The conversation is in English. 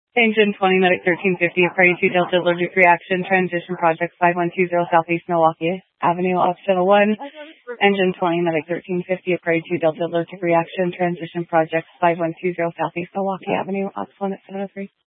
Engine 20, Medic 1350, Prairie 2 Delta Allergic Reaction, Transition Project 5120 Southeast Milwaukee Avenue, Occidental 1. Engine 20, Medic 1350, Prairie 2 Delta Allergic Reaction, Transition Project 5120 Southeast Milwaukee Avenue, Occidental 703.